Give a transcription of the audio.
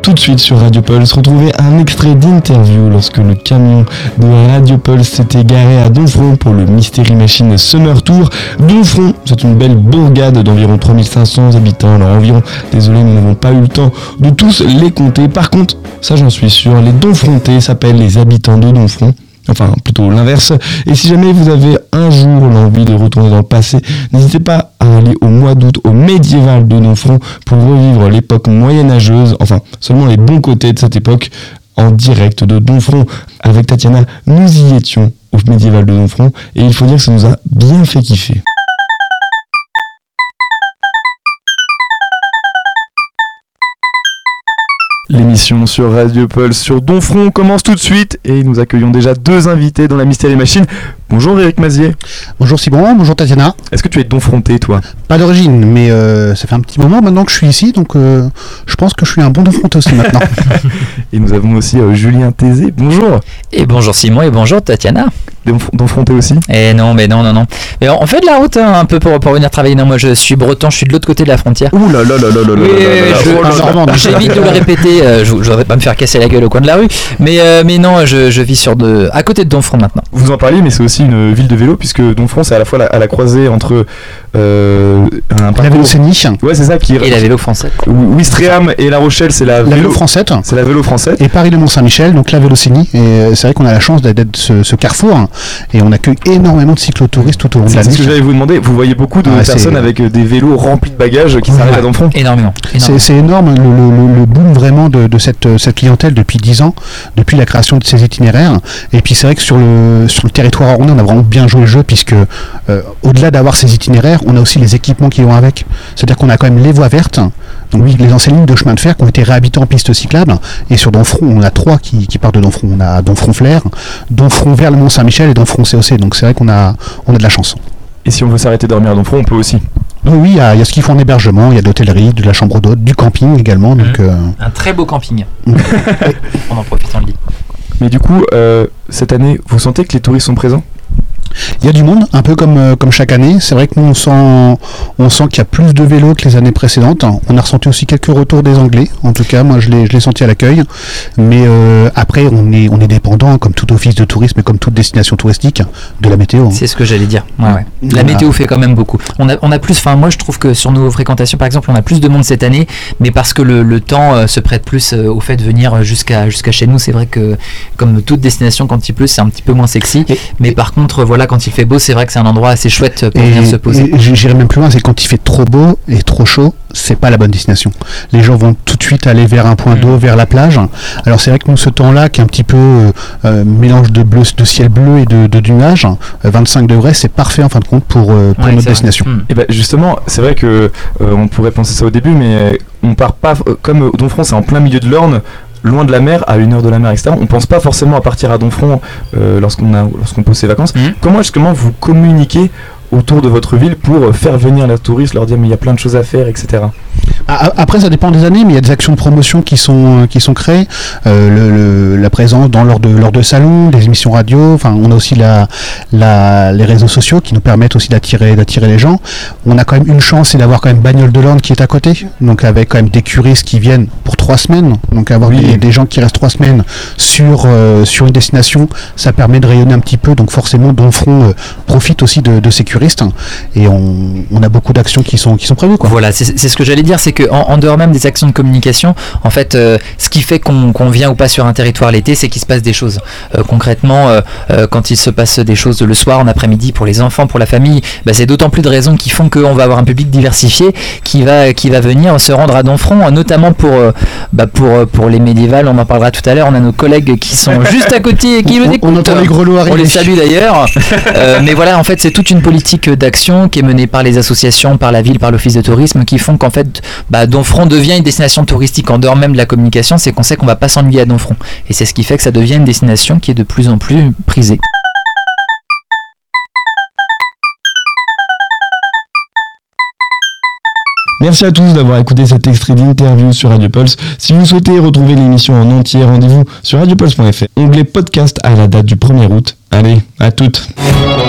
tout de suite sur Radio Pulse, retrouver un extrait d'interview lorsque le camion de Radio Pulse s'était garé à Domfront pour le Mystery Machine Summer Tour. Domfront, c'est une belle bourgade d'environ 3500 habitants, alors environ, désolé, nous n'avons pas eu le temps de tous les compter. Par contre, ça j'en suis sûr, les Domfrontais s'appellent les habitants de Domfront. Enfin, plutôt l'inverse. Et si jamais vous avez un jour l'envie de retourner dans le passé, n'hésitez pas à aller au mois d'août au médiéval de Domfront pour revivre l'époque moyenâgeuse, enfin, seulement les bons côtés de cette époque, en direct de Domfront. Avec Tatiana, nous y étions au médiéval de Domfront, et il faut dire que ça nous a bien fait kiffer. L'émission sur Radio Pulse sur Domfront commence tout de suite et nous accueillons déjà 2 invités dans la Mystery Machine. Bonjour Eric Mazier. Bonjour Simon, bonjour Tatiana. Est-ce que tu es Domfrontais toi ? Pas d'origine, mais ça fait un petit moment maintenant que je suis ici, donc je pense que je suis un bon Domfrontais aussi maintenant. Et nous avons aussi Julien Tézé. Bonjour. Et bonjour Simon et bonjour Tatiana. Domfrontais aussi ? Et non. Mais on fait de la route un peu pour venir travailler. Non, moi je suis breton, je suis de l'autre côté de la frontière. Ouh là là là là là là là. J'évite de le répéter, je voudrais pas me faire casser la gueule au coin de la rue, mais non, je vis à côté de Domfront maintenant. Vous en parliez, mais c'est aussi une ville de vélo, puisque Domfront c'est à la fois à la croisée entre un parcours... La Vélocénie. Ouais, c'est ça qui... Et la vélo française. Ouistreham et La Rochelle, c'est la vélo française. C'est la vélo française. Et Paris le Mont-Saint-Michel, donc la Vélocénie. Et c'est vrai qu'on a la chance d'être ce carrefour, hein, et on accueille énormément de cyclotouristes tout au long de l'année. C'est ce que j'allais vous demander. Vous voyez beaucoup de personnes avec des vélos remplis de bagages qui s'arrêtent à Domfront. Énormément. C'est énorme le boom vraiment de cette clientèle depuis 10 ans, depuis la création de ces itinéraires. Et puis c'est vrai que sur le territoire arrondé, on a vraiment bien joué le jeu, puisque au-delà d'avoir ces itinéraires, on a aussi les équipements qui vont avec. C'est-à-dire qu'on a quand même les voies vertes, donc oui, les anciennes lignes de chemin de fer qui ont été réhabilitées en pistes cyclables. Et sur Domfront, on a 3 qui partent de Domfront. On a Domfront-Flair, Domfront vers le Mont-Saint-Michel et Domfront COC. Donc c'est vrai qu'on a de la chance. Et si on veut s'arrêter dormir à Domfront, on peut aussi. Oui, il y a ce qu'ils font en hébergement, il y a de l'hôtellerie, de la chambre d'hôte, du camping également. Donc, un très beau camping. On en profite, on le dit. Mais du coup, cette année, vous sentez que les touristes sont présents ? Il y a du monde, un peu comme chaque année. C'est vrai que nous, on sent qu'il y a plus de vélos que les années précédentes. On a ressenti aussi quelques retours des Anglais. En tout cas, moi, je l'ai senti à l'accueil. Mais après, on est dépendant, comme tout office de tourisme et comme toute destination touristique, de la météo. C'est ce que j'allais dire. Ouais. La météo fait quand même beaucoup. On a plus. Enfin, moi, je trouve que sur nos fréquentations, par exemple, on a plus de monde cette année, mais parce que le temps se prête plus au fait de venir jusqu'à chez nous. C'est vrai que, comme toute destination, quand il pleut, c'est un petit peu moins sexy. Mais par contre, voilà, quand il fait beau, c'est vrai que c'est un endroit assez chouette pour venir se poser. J'irai même plus loin, c'est quand il fait trop beau et trop chaud, c'est pas la bonne destination. Les gens vont tout de suite aller vers un point d'eau, vers la plage. Alors c'est vrai que nous, ce temps-là, qui est un petit peu mélange de ciel bleu et de nuages, 25 degrés, c'est parfait en fin de compte pour notre destination. Et ben justement, c'est vrai que on pourrait penser ça au début, mais on part pas comme Domfront, c'est en plein milieu de l'Orne, loin de la mer, à 1 heure de la mer, etc. On pense pas forcément à partir à Domfront lorsqu'on pose ses vacances. Comment vous communiquez autour de votre ville pour faire venir les touristes, leur dire mais il y a plein de choses à faire, etc. Après, ça dépend des années, mais il y a des actions de promotion qui sont créées. La présence lors de salons, des émissions radio. Enfin, on a aussi les réseaux sociaux qui nous permettent aussi d'attirer les gens. On a quand même une chance, c'est d'avoir quand même Bagnoles de l'Orne qui est à côté. Donc avec quand même des curistes qui viennent pour 3 semaines. Donc avoir des gens qui restent 3 semaines sur une destination, ça permet de rayonner un petit peu. Donc forcément, Domfront profite aussi de ces curistes. Et on a beaucoup d'actions qui sont prévues, quoi. Voilà, c'est ce que j'allais dire, c'est qu'en dehors même des actions de communication, en fait, ce qui fait qu'on vient ou pas sur un territoire l'été, c'est qu'il se passe des choses. Concrètement, quand il se passe des choses le soir, en après-midi, pour les enfants, pour la famille, c'est d'autant plus de raisons qui font qu'on va avoir un public diversifié qui va venir se rendre à Domfront, notamment pour les médiévales. On en parlera tout à l'heure. On a nos collègues qui sont juste à côté et qui nous écoutent. On entend les grelots arriver. On les salue d'ailleurs. Mais voilà, en fait, c'est toute une politique d'action qui est menée par les associations, par la ville, par l'office de tourisme, qui font qu'en fait, Domfront devient une destination touristique en dehors même de la communication. C'est qu'on sait qu'on va pas s'ennuyer à Domfront. Et c'est ce qui fait que ça devient une destination qui est de plus en plus prisée. Merci à tous d'avoir écouté cet extrait d'interview sur Radio Pulse. Si vous souhaitez retrouver l'émission en entier, rendez-vous sur radiopulse.fr, onglet podcast à la date du 1er août. Allez, à toutes.